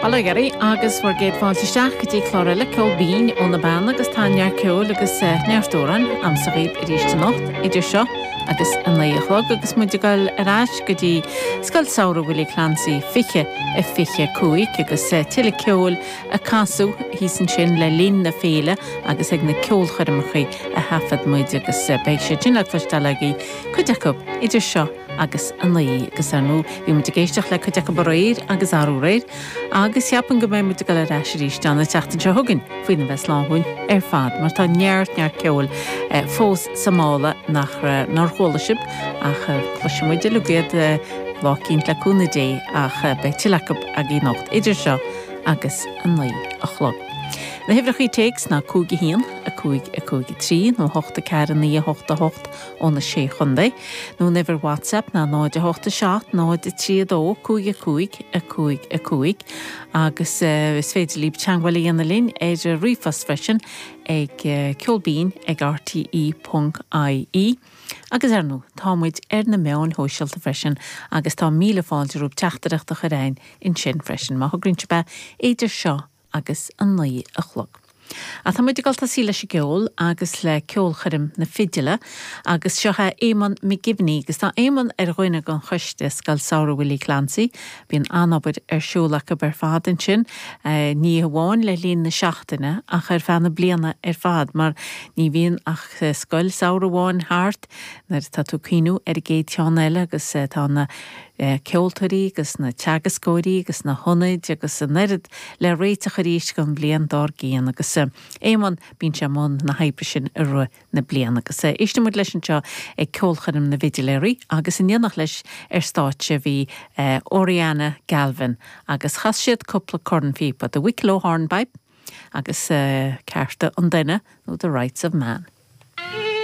Balagarí agus bhar géad fáilteteach go dtí chlóra ceol bín ón na ban agus tánear ceol agus neartóran am sa réad ríiste nocht idir seo agus an léochlog agus muidir gail arás go dtí scoil saoire bhfuil clansaí fiche fiche cuaig agus tuile ceol a casú hísan sin le lín na féile agus ag na ceol chuirmachaí a hafad muid agus beidh sé dinach fastalagaí chuideachb idir seo agus an laí agus anú bhí mu géisteach le chuideach baréir agus arúréir agus ceapan go mé mu go le reis ríiste anna teachtain se thugann faoin na bheits láthúin fad mar tá neart ceol fós Somála nach chólaisib ach chluisimuide lugéad lácínt leúna dé ach beitileachb a gí nocht idir seo agus an laí a chlog. Na hifrachí takes na cúgi hían a cúgi trí nó 8 cearan 9 8 8 ó na 6 chundé nó never WhatsApp na 9 8 7 9 3 2 cúig agus is féidir líb teanghfuil íana lín éidir rifas freisin ag ceolbín ag rte.ie agus nú támuid na meán hóisialta freisin agus tá míle fáilte rúb teachtareachta churéin in sin freisin má thugrinte be éidir seo agus an laí a chlog. A tá muidir galta síle sé geol agus le ceol chuirim na fideile agus seotha éman mi gibní agus tá éman roiine gan chuiste gal saoire bhfuil clansaí bíon anabid siúlacha bar fádan sin ní hamháin le líon na seachtaine a chuir fanna bliana fad mar ní bhíon ach scoil saoire bháin háart nar tá tú cíú géad teán eile agus tá na ceoltarí agus na teagascóirí agus na honnaid agus an nerid le réiteach a ríis gan blian dá géan agus éman bín se món na haipre sin ru na blian agus iste mu leis anseo ag ceolchanim na vidiléirí agus in dhéanach leis stáitse bhí Oriana Galvin agus chas siad coppla corn fipa the Wicklow Hornpipe agus cearta an duine nó The Rights of Man.